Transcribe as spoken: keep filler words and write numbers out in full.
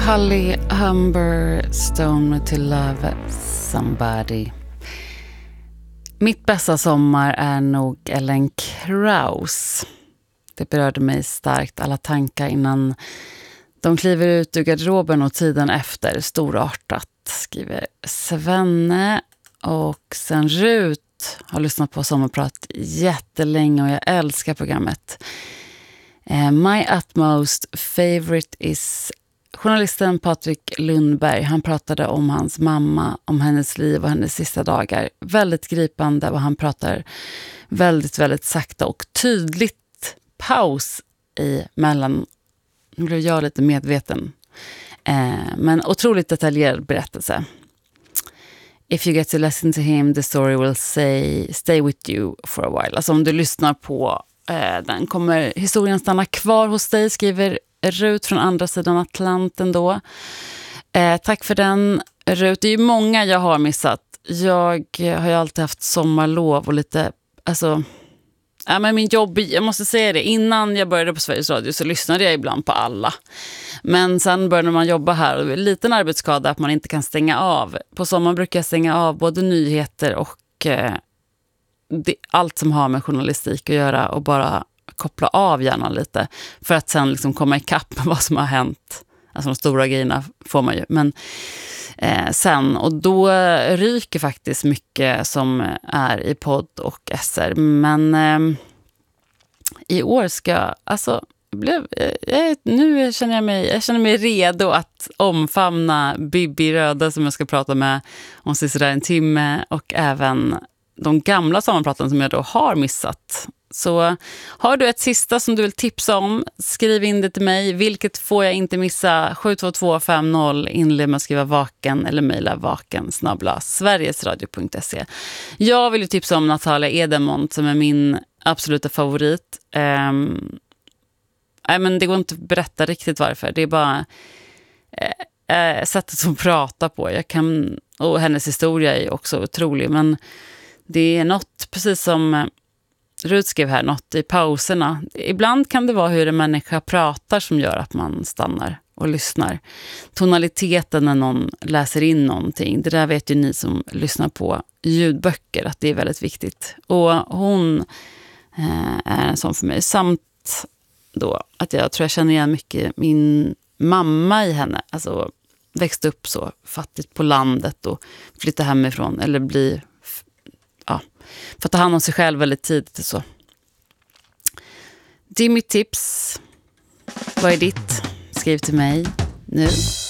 Holly Humberstone med To Love Somebody. Mitt bästa sommar är nog Ellen Krauss. Det berörde mig starkt, alla tankar innan de kliver ut ur garderoben och tiden efter. Storartat, skriver Svenne. Och sen Rut har lyssnat på Sommarprat jättelänge och jag älskar programmet. Uh, my utmost favorite is journalisten Patrik Lundberg. Han pratade om hans mamma, om hennes liv och hennes sista dagar. Väldigt gripande och han pratar väldigt, väldigt sakta och tydligt. Paus i mellan. Nu blev jag lite medveten. Uh, men otroligt detaljerad berättelse. If you get to listen to him, the story will say, stay with you for a while. Alltså om du lyssnar på eh, den kommer historien stanna kvar hos dig, skriver Rut från andra sidan Atlanten då. Eh, tack för den, Rut. Det är ju många jag har missat. Jag har ju alltid haft sommarlov och lite, alltså... Ja, men min jobb, jag måste säga det, innan jag började på Sveriges Radio så lyssnade jag ibland på alla. Men sen började man jobba här och liten arbetsskada att man inte kan stänga av. På sommaren brukar jag stänga av både nyheter och eh, det, allt som har med journalistik att göra och bara koppla av hjärnan lite för att sen liksom komma ikapp med vad som har hänt. Alltså de stora grejerna får man ju, men eh, sen, och då ryker faktiskt mycket som är i podd och S R, men eh, i år ska, alltså blev, eh, nu känner jag mig jag känner mig redo att omfamna Bibi Röda som jag ska prata med om sådär en timme och även de gamla sammanpraten som jag då har missat. Så har du ett sista som du vill tipsa om, skriv in det till mig. Vilket får jag inte missa? sju två två fem noll, inled med att skriva vaken eller mejla vaken snabla sverigesradio punkt se. Jag vill ju tipsa om Natalia Edemont som är min absoluta favorit. Um, nej, men det går inte att berätta riktigt varför. Det är bara äh, sättet som pratar på. Jag kan, och hennes historia är också otrolig. Men det är något, precis som Rut skrev här, något i pauserna. Ibland kan det vara hur en människa pratar som gör att man stannar och lyssnar. Tonaliteten när någon läser in någonting. Det där vet ju ni som lyssnar på ljudböcker att det är väldigt viktigt. Och hon eh, är en sån för mig. Samt då att jag tror jag känner igen mycket min mamma i henne. Alltså växte upp så fattigt på landet och flytta hemifrån eller bli... Ja, för att ta hand om sig själv väldigt tidigt och så. Det är mitt tips. Vad är ditt? Skriv till mig nu.